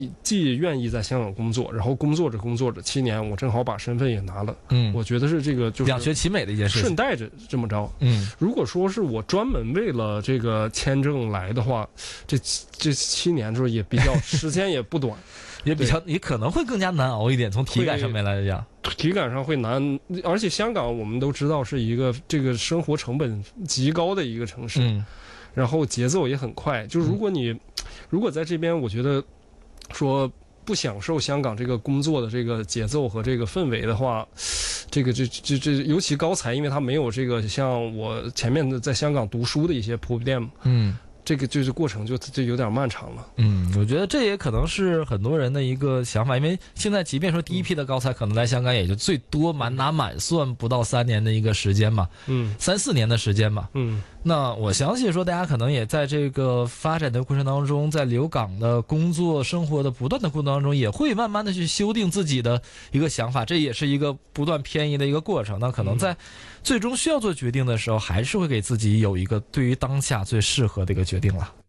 既愿意在香港工作，然后工作着7年，我正好把身份也拿了。我觉得是这个就是两全其美的一件事情， 顺带着这么着。如果说是我专门为了这个签证来的话，这7年之后也比较时间也不短。 也可能会更加难熬一点，从体感上面来讲， 体感上会难，而且香港我们都知道是一个这个生活成本极高的一个城市，然后节奏也很快。就如果在这边，我觉得说不享受香港这个工作的这个节奏和这个氛围的话，这尤其高才，因为他没有这个像我前面的在香港读书的一些铺垫嘛，这个就是过程就有点漫长了。 我觉得这也可能是很多人的一个想法，因为现在即便说第一批的高才可能来香港也就最多拿满算不到3年的一个时间嘛，3、4年的时间嘛。那我相信说大家可能也在这个发展的过程当中，在留港的工作生活的不断的过程当中，也会慢慢的去修订自己的一个想法，这也是一个不断偏移的一个过程。那可能在最终需要做决定的时候，还是会给自己有一个对于当下最适合的一个决定了。